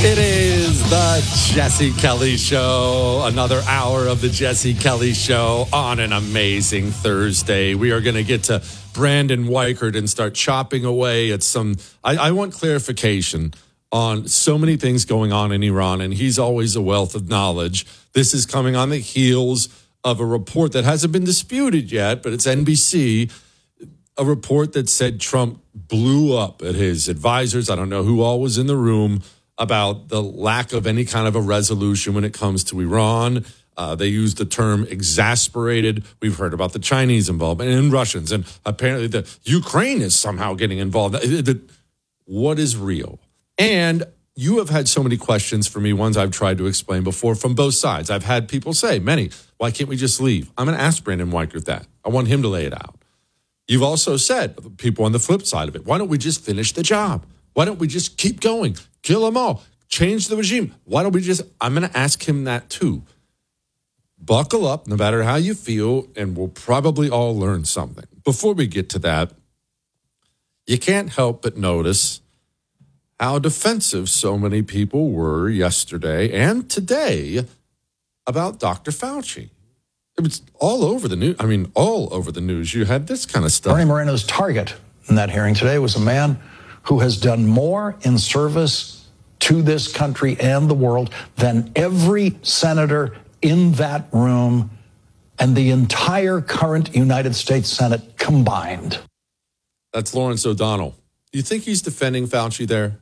It is the Jesse Kelly Show. Another hour of the Jesse Kelly Show on an amazing Thursday. We are going to get to Brandon Weichert and start chopping away at some. I want clarification on so many things going on in Iran, and he's always a wealth of knowledge. This is coming on the heels of a report that hasn't been disputed yet, but it's NBC. A report that said Trump blew up at his advisors. I don't know who all was in the room about the lack of any kind of a resolution when it comes to Iran. They used the term exasperated. We've heard about the Chinese involvement and Russians, and apparently the Ukraine is somehow getting involved. What is real? And you have had so many questions for me, ones I've tried to explain before from both sides. I've had people say, many, why can't we just leave? I'm going to ask Brandon Weichert that. I want him to lay it out. You've also said, people on the flip side of it, why don't we just finish the job? Why don't we just keep going? Kill them all. Change the regime. Why don't we just... I'm going to ask him that too. Buckle up, no matter how you feel, and we'll probably all learn something. Before we get to that, you can't help but notice how defensive so many people were yesterday and today about Dr. Fauci. It was all over the news. I mean, all over the news. You had this kind of stuff. Bernie Moreno's target in that hearing today was a man who has done more in service to this country and the world than every senator in that room and the entire current United States Senate combined. That's Lawrence O'Donnell. Do you think he's defending Fauci there?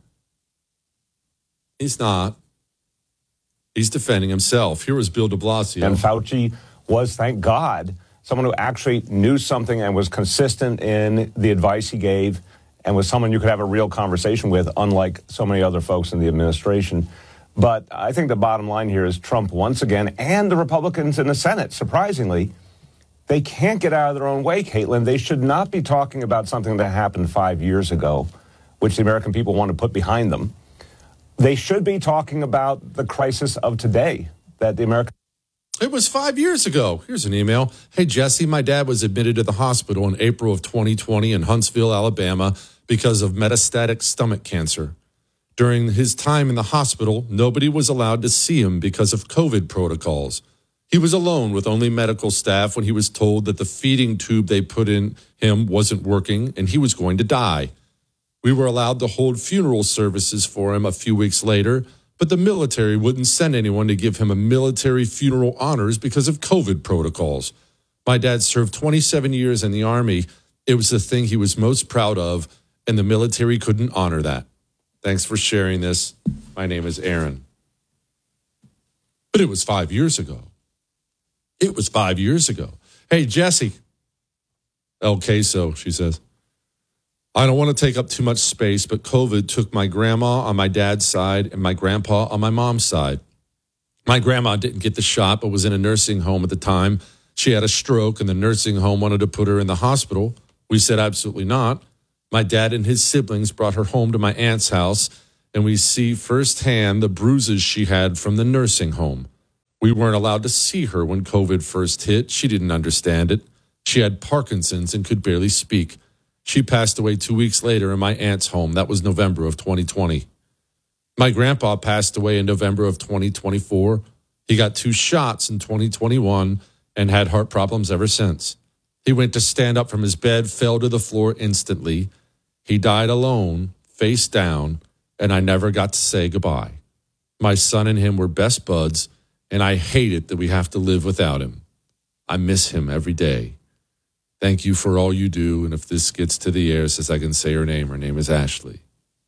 He's not. He's defending himself. Here was Bill de Blasio. And Fauci was, thank God, someone who actually knew something and was consistent in the advice he gave and was someone you could have a real conversation with, unlike so many other folks in the administration. But I think the bottom line here is Trump once again, and the Republicans in the Senate, surprisingly, they can't get out of their own way, Caitlin. They should not be talking about something that happened 5 years ago, which the American people want to put behind them. They should be talking about the crisis of today that the American... It was 5 years ago. Here's an email. Hey, Jesse, my dad was admitted to the hospital in April of 2020 in Huntsville, Alabama, because of metastatic stomach cancer. During his time in the hospital, nobody was allowed to see him because of COVID protocols. He was alone with only medical staff when he was told that the feeding tube they put in him wasn't working and he was going to die. We were allowed to hold funeral services for him a few weeks later, but the military wouldn't send anyone to give him a military funeral honors because of COVID protocols. My dad served 27 years in the Army. It was the thing he was most proud of, and the military couldn't honor that. Thanks for sharing this. My name is Aaron. But it was 5 years ago. It was 5 years ago. Hey, Jesse. El Queso, she says. I don't want to take up too much space, but COVID took my grandma on my dad's side and my grandpa on my mom's side. My grandma didn't get the shot, but was in a nursing home at the time. She had a stroke, and the nursing home wanted to put her in the hospital. We said absolutely not. My dad and his siblings brought her home to my aunt's house, and we see firsthand the bruises she had from the nursing home. We weren't allowed to see her when COVID first hit. She didn't understand it. She had Parkinson's and could barely speak. She passed away 2 weeks later in my aunt's home. That was November of 2020. My grandpa passed away in November of 2024. He got 2 shots in 2021 and had heart problems ever since. He went to stand up from his bed, fell to the floor instantly. He died alone, face down, and I never got to say goodbye. My son and him were best buds, and I hate it that we have to live without him. I miss him every day. Thank you for all you do, and if this gets to the air, says I can say her name is Ashley.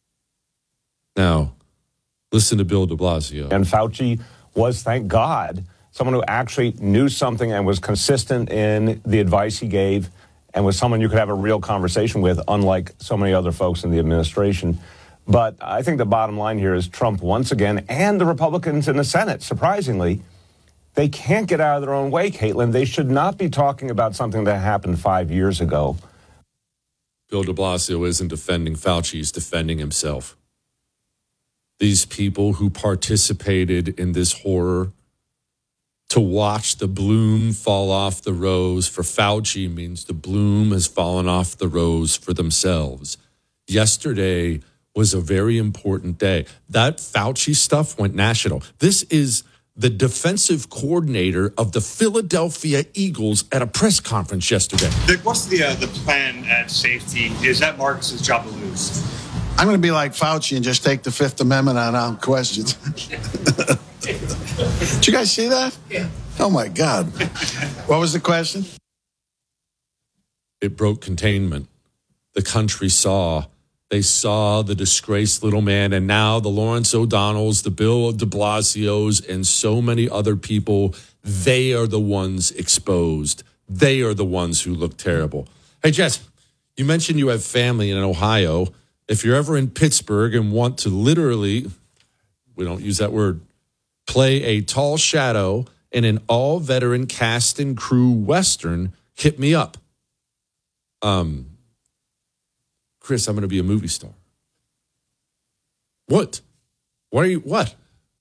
Now, listen to Bill de Blasio. And Fauci was, thank God, someone who actually knew something and was consistent in the advice he gave and was someone you could have a real conversation with, unlike so many other folks in the administration. But I think the bottom line here is Trump once again, and the Republicans in the Senate, surprisingly, they can't get out of their own way, Caitlin. They should not be talking about something that happened 5 years ago. Bill de Blasio isn't defending Fauci, he's defending himself. These people who participated in this horror, to watch the bloom fall off the rose for Fauci means the bloom has fallen off the rose for themselves. Yesterday was a very important day. That Fauci stuff went national. This is the defensive coordinator of the Philadelphia Eagles at a press conference yesterday. What's the plan at safety? Is that Marcus's job to lose? I'm going to be like Fauci and just take the Fifth Amendment on questions. Did you guys see that? Yeah. Oh, my God. What was the question? It broke containment. The country saw. They saw the disgraced little man, and now the Lawrence O'Donnells, the Bill de Blasios, and so many other people, they are the ones exposed. They are the ones who look terrible. Hey, Jess, you mentioned you have family in Ohio. If you're ever in Pittsburgh and want to literally, we don't use that word, play a tall shadow in an all-veteran cast and crew Western, hit me up. Chris, I'm going to be a movie star. What? What?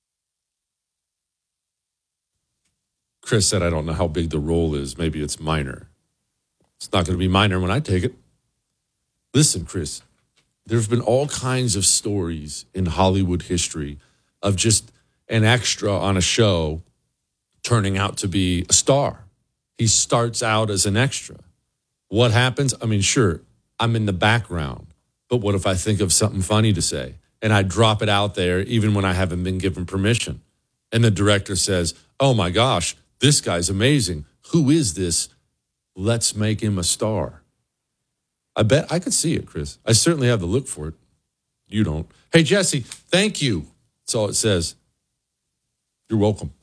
Chris said, I don't know how big the role is. Maybe it's minor. It's not going to be minor when I take it. Listen, Chris, there's been all kinds of stories in Hollywood history of just an extra on a show turning out to be a star. He starts out as an extra. What happens? I mean, sure, I'm in the background, but what if I think of something funny to say and I drop it out there even when I haven't been given permission? And the director says, oh my gosh, this guy's amazing. Who is this? Let's make him a star. I bet I could see it, Chris. I certainly have the look for it. You don't. Hey, Jesse, thank you. That's all it says. You're welcome.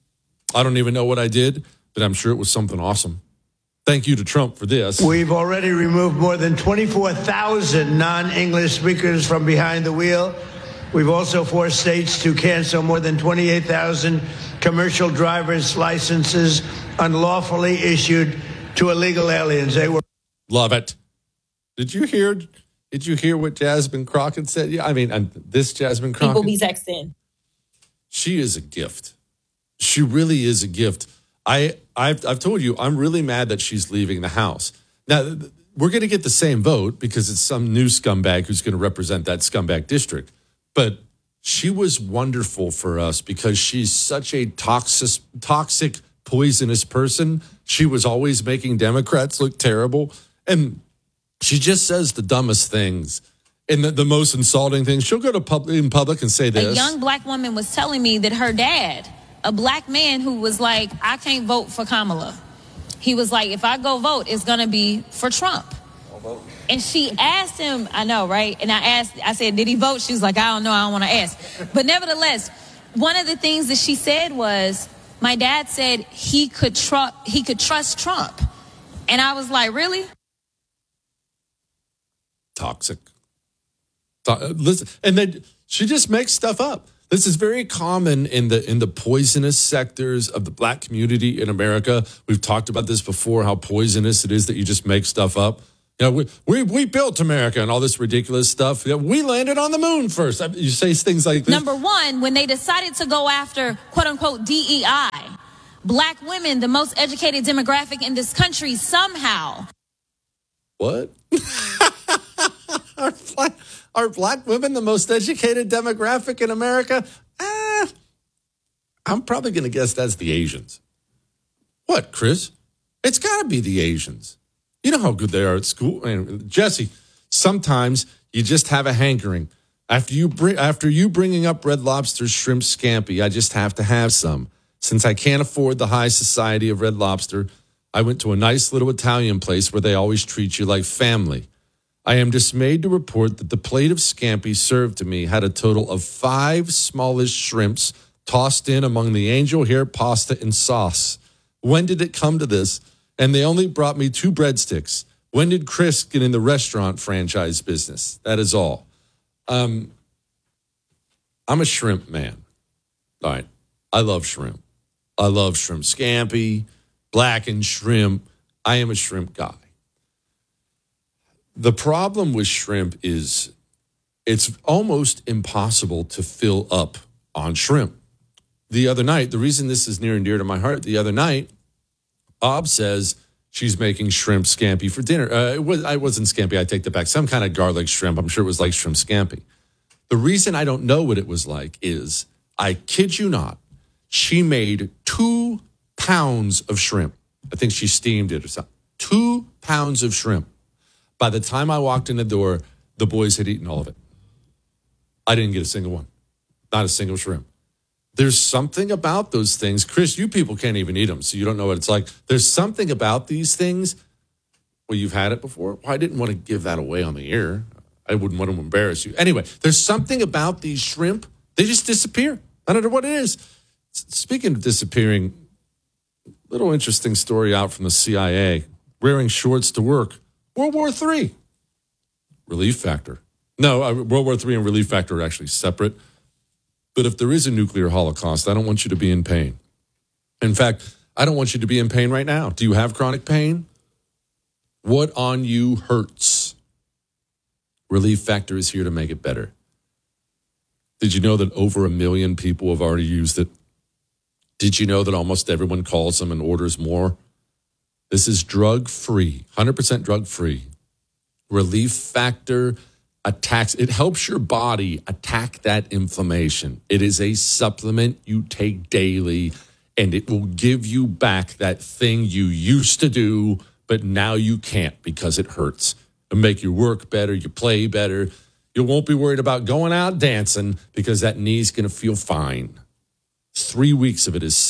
I don't even know what I did, but I'm sure it was something awesome. Thank you to Trump for this. We've already removed more than 24,000 non-English speakers from behind the wheel. We've also forced states to cancel more than 28,000 commercial driver's licenses unlawfully issued to illegal aliens. They were. Love it. Did you hear what Jasmine Crockett said? Yeah, I mean, this Jasmine Crockett. People be texting. She is a gift. She really is a gift. I've told you, I'm really mad that she's leaving the House. Now, we're going to get the same vote because it's some new scumbag who's going to represent that scumbag district. But she was wonderful for us because she's such a toxic, poisonous person. She was always making Democrats look terrible. And she just says the dumbest things and the most insulting things. She'll go to in public and say this. A young black woman was telling me that her dad, a black man who was like, I can't vote for Kamala. He was like, if I go vote, it's going to be for Trump. And she asked him, I know, right? And I said, did he vote? She was like, I don't know. I don't want to ask. But nevertheless, one of the things that she said was, my dad said he could trust Trump. And I was like, really? Toxic. Listen, and then she just makes stuff up. This is very common in the poisonous sectors of the black community in America. We've talked about this before, how poisonous it is that you just make stuff up. You know, we built America and all this ridiculous stuff. We landed on the moon first. You say things like this. Number one, when they decided to go after, quote unquote, DEI, black women, the most educated demographic in this country, somehow. What? Are black women the most educated demographic in America? I'm probably going to guess that's the Asians. What, Chris? It's got to be the Asians. You know how good they are at school. And Jesse, sometimes you just have a hankering. After you bringing up Red Lobster's shrimp scampi, I just have to have some. Since I can't afford the high society of Red Lobster, I went to a nice little Italian place where they always treat you like family. I am dismayed to report that the plate of scampi served to me had a total of 5 smallish shrimps tossed in among the angel hair pasta and sauce. When did it come to this? And they only brought me 2 breadsticks. When did Chris get in the restaurant franchise business? That is all. I'm a shrimp man. All right. I love shrimp. I love shrimp scampi, blackened shrimp. I am a shrimp guy. The problem with shrimp is it's almost impossible to fill up on shrimp. The other night, the reason this is near and dear to my heart, the other night, Ob says she's making shrimp scampi for dinner. I wasn't scampi, I take that back. Some kind of garlic shrimp. I'm sure it was like shrimp scampi. The reason I don't know what it was like is, I kid you not, she made 2 pounds of shrimp. I think she steamed it or something. 2 pounds of shrimp. By the time I walked in the door, the boys had eaten all of it. I didn't get a single one. Not a single shrimp. There's something about those things. Chris, you people can't even eat them, so you don't know what it's like. There's something about these things. Well, you've had it before. Well, I didn't want to give that away on the air. I wouldn't want to embarrass you. Anyway, there's something about these shrimp. They just disappear. I don't know what it is. Speaking of disappearing, little interesting story out from the CIA. Wearing shorts to work. World War III. Relief factor. No, World War III and relief factor are actually separate. But if there is a nuclear holocaust, I don't want you to be in pain. In fact, I don't want you to be in pain right now. Do you have chronic pain? What on you hurts? Relief Factor is here to make it better. Did you know that over 1 million people have already used it? Did you know that almost everyone calls them and orders more? This is drug-free, 100% drug-free. Relief Factor attacks, it helps your body attack that inflammation. It is a supplement you take daily, and it will give you back that thing you used to do, but now you can't because it hurts. It'll make you work better, you play better. You won't be worried about going out dancing because that knee's going to feel fine. 3 weeks of it is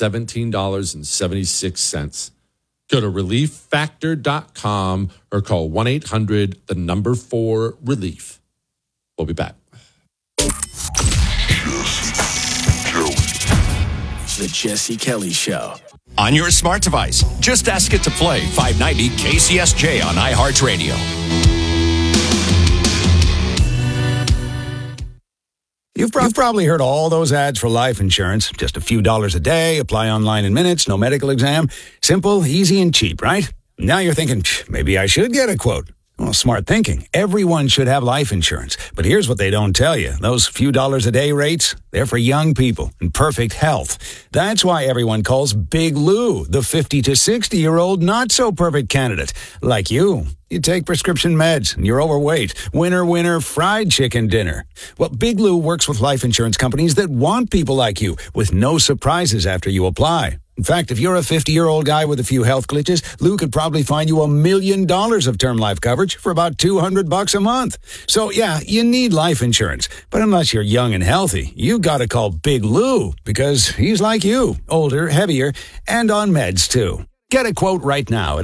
$17.76. Go to relieffactor.com or call 1-800-4-RELIEF. We'll be back. The Jesse Kelly Show. On your smart device, just ask it to play 590 KCSJ on iHeartRadio. You've probably heard all those ads for life insurance. Just a few dollars a day, apply online in minutes, no medical exam. Simple, easy, and cheap, right? Now you're thinking, maybe I should get a quote. Well, smart thinking. Everyone should have life insurance. But here's what they don't tell you. Those few dollars a day rates, they're for young people in perfect health. That's why everyone calls Big Lou the 50 to 60-year-old not-so-perfect candidate. Like you. You take prescription meds and you're overweight. Winner, fried chicken dinner. Well, Big Lou works with life insurance companies that want people like you with no surprises after you apply. In fact, if you're a 50-year-old guy with a few health glitches, Lou could probably find you $1 million of term life coverage for about $200 a month. So, yeah, you need life insurance. But unless you're young and healthy, you got to call Big Lou because he's like you, older, heavier, and on meds, too. Get a quote right now at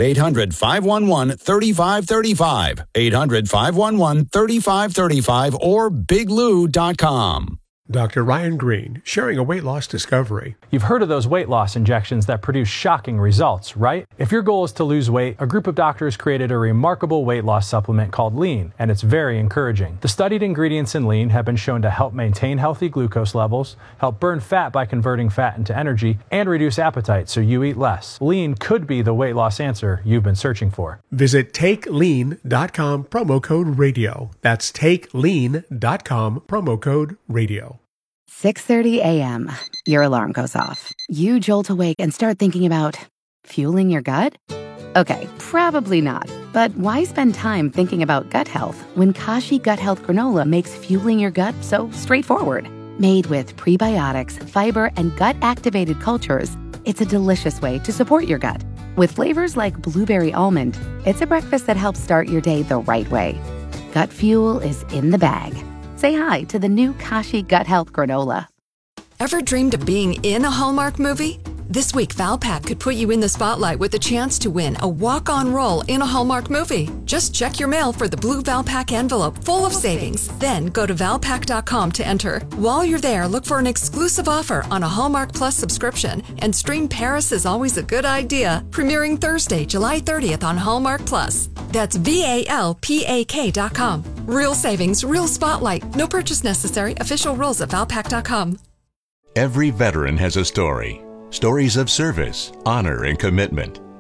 800-511-3535, 800-511-3535, or biglou.com. Dr. Ryan Green, sharing a weight loss discovery. You've heard of those weight loss injections that produce shocking results, right? If your goal is to lose weight, a group of doctors created a remarkable weight loss supplement called Lean, and it's very encouraging. The studied ingredients in Lean have been shown to help maintain healthy glucose levels, help burn fat by converting fat into energy, and reduce appetite so you eat less. Lean could be the weight loss answer you've been searching for. Visit TakeLean.com, promo code radio. That's TakeLean.com, promo code radio. 6:30 a.m. Your alarm goes off. You jolt awake and start thinking about fueling your gut? Okay, probably not. But why spend time thinking about gut health when Kashi Gut Health Granola makes fueling your gut so straightforward? Made with prebiotics, fiber, and gut-activated cultures, it's a delicious way to support your gut. With flavors like blueberry almond, it's a breakfast that helps start your day the right way. Gut fuel is in the bag. Say hi to the new Kashi Gut Health Granola. Ever dreamed of being in a Hallmark movie? This week, Valpak could put you in the spotlight with a chance to win a walk-on role in a Hallmark movie. Just check your mail for the blue Valpak envelope full of savings. Then go to Valpak.com to enter. While you're there, look for an exclusive offer on a Hallmark Plus subscription and stream Paris is Always a Good Idea, premiering Thursday, July 30th on Hallmark Plus. That's VALPAK.com. Real savings, real spotlight. No purchase necessary. Official rules at Valpak.com. Every veteran has a story. Stories of service, honor, and commitment.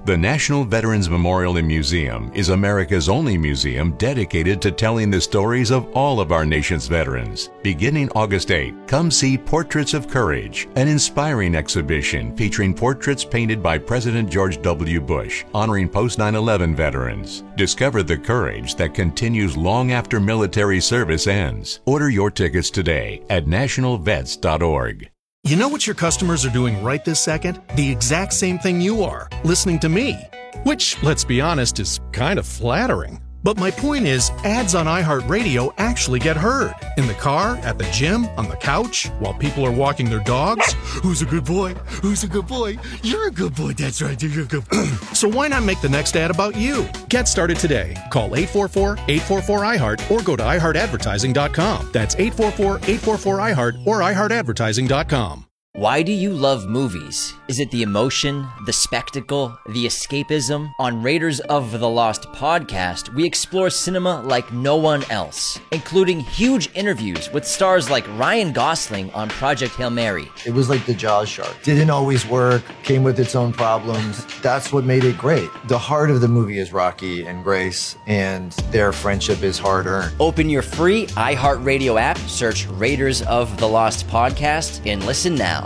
The National Veterans Memorial and Museum is America's only museum dedicated to telling the stories of all of our nation's veterans. Beginning August 8, come see Portraits of Courage, an inspiring exhibition featuring portraits painted by President George W. Bush, honoring post-9/11 veterans. Discover the courage that continues long after military service ends. Order your tickets today at nationalvets.org. You know what your customers are doing right this second? The exact same thing you are, listening to me. Which, let's be honest, is kind of flattering. But my point is, ads on iHeartRadio actually get heard. In the car, at the gym, on the couch, while people are walking their dogs. Who's a good boy? Who's a good boy? You're a good boy, that's right, you're a good boy. So why not make the next ad about you? Get started today. Call 844-844-iHeart or go to iHeartAdvertising.com. That's 844-844-iHeart or iHeartAdvertising.com. Why do you love movies? Is it the emotion, the spectacle, the escapism? On Raiders of the Lost podcast, we explore cinema like no one else, including huge interviews with stars like Ryan Gosling on Project Hail Mary. It was like the Jaws shark. Didn't always work, came with its own problems. That's what made it great. The heart of the movie is Rocky and Grace, and their friendship is hard-earned. Open your free iHeartRadio app, search Raiders of the Lost podcast, and listen now.